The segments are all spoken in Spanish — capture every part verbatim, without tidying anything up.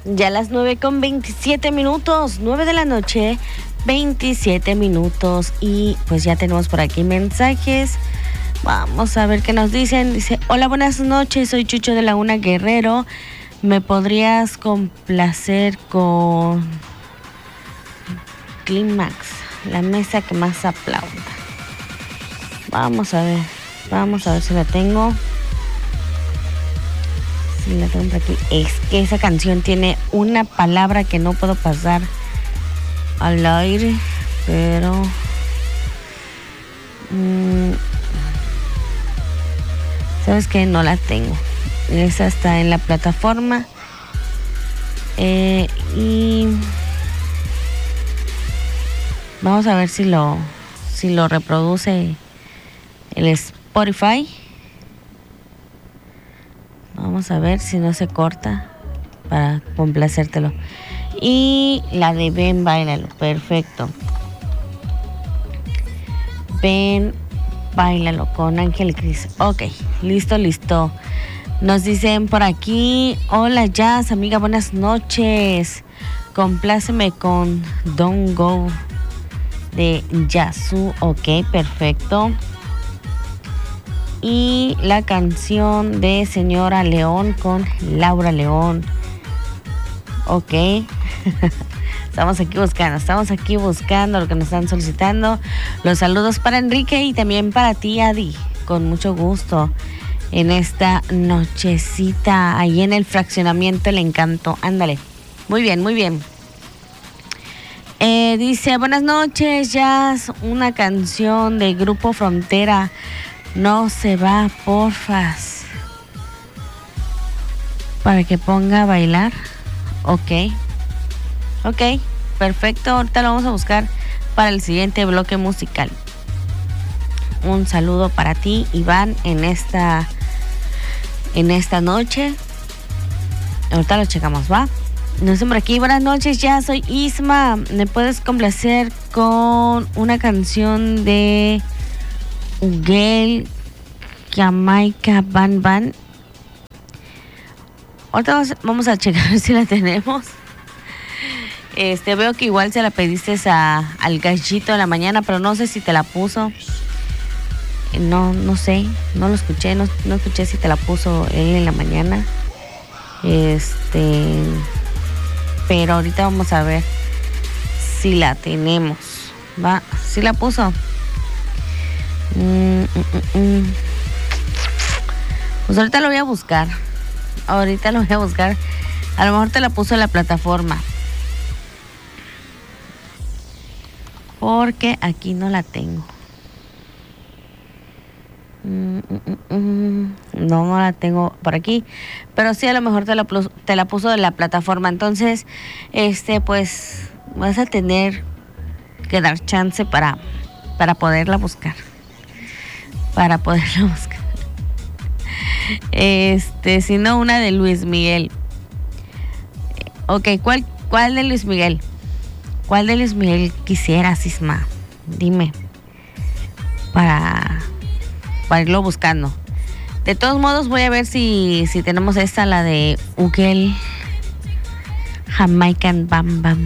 Ya las nueve con veintisiete minutos, nueve de la noche, veintisiete minutos. Y pues ya tenemos por aquí mensajes. Vamos a ver qué nos dicen. Dice, hola, buenas noches, soy Chucho de Laguna Guerrero. ¿Me podrías complacer con Clímax, la mesa que más aplauda? Vamos a ver, vamos a ver si la tengo. Si la tengo por aquí. Es que esa canción tiene una palabra que no puedo pasar al aire, pero mmm, ¿sabes qué? No la tengo. Esa está en la plataforma. Eh, y vamos a ver si lo si lo reproduce el Spotify. Vamos a ver si no se corta para complacértelo. Y la de Ven, Báilalo. Perfecto. Ven, Báilalo con Ángel Cris. Ok, listo, listo. Nos dicen por aquí, hola Jazz, amiga, buenas noches. Compláceme con Don't Go de Yasu. Ok, perfecto. Y la canción de Señora León con Laura León. Ok. Estamos aquí buscando, estamos aquí buscando lo que nos están solicitando. Los saludos para Enrique y también para ti, Adi. Con mucho gusto. En esta nochecita, ahí en el fraccionamiento El Encanto. Ándale. Muy bien, muy bien. Eh, dice, buenas noches, Jazz. Una canción del Grupo Frontera. No se va, porfas. Para que ponga a bailar. Ok. Ok, perfecto. Ahorita lo vamos a buscar para el siguiente bloque musical. Un saludo para ti, Iván, en esta, en esta noche. Ahorita lo checamos, ¿va? Nos vemos por aquí. Buenas noches, ya soy Isma. ¿Me puedes complacer con una canción de Ugel, Jamaica, Ban Ban? Ahorita vamos, vamos a checar si la tenemos. Este, veo que igual se la pediste a, al gallito de la mañana, pero no sé si te la puso. No, no sé, no lo escuché, no, no escuché si te la puso él en la mañana. Este, pero ahorita vamos a ver si la tenemos. Va, si la puso. Mm, mm, mm. Pues ahorita lo voy a buscar. Ahorita lo voy a buscar. A lo mejor te la puso en la plataforma. Porque aquí no la tengo. Mm, mm, mm. No, no la tengo por aquí. Pero sí, a lo mejor te la, te la puso de la plataforma. Entonces, este, pues, vas a tener que dar chance para, para poderla buscar. Para poderla buscar. Este, si no, una de Luis Miguel. Ok, ¿cuál, cuál de Luis Miguel? ¿Cuál de Luis Miguel quisieras, Isma? Dime. Para, para irlo buscando. De todos modos, voy a ver si, si tenemos esta, la de Ugel, Jamaican Bam Bam.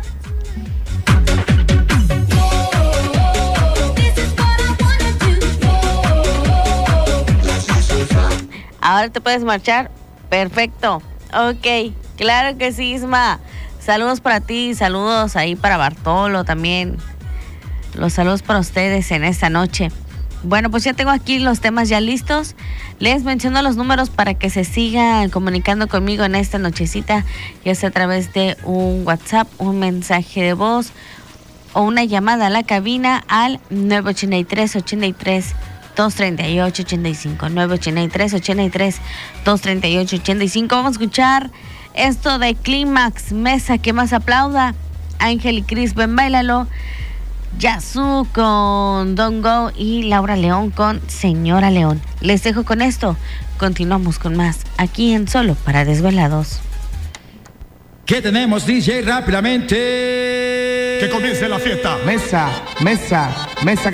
Ahora te puedes marchar. Perfecto. Ok, claro que sí, Isma. Saludos para ti, saludos ahí para Bartolo también. Los saludos para ustedes en esta noche. Bueno, pues ya tengo aquí los temas ya listos. Les menciono los números para que se sigan comunicando conmigo en esta nochecita, ya sea a través de un WhatsApp, un mensaje de voz o una llamada a la cabina al nueve ochenta y tres, ochenta y tres, dos treinta y ocho, ochenta y cinco. nueve ochenta y tres, ochenta y tres, dos treinta y ocho, ochenta y cinco. Vamos a escuchar esto de Clímax, mesa que más aplauda. Ángel y Cris, ven, báilalo. Yasu con Don't Go y Laura León con Señora León. Les dejo con esto. Continuamos con más aquí en Solo para Desvelados. ¿Qué tenemos, D J? Rápidamente. Que comience la fiesta. Mesa, mesa, mesa.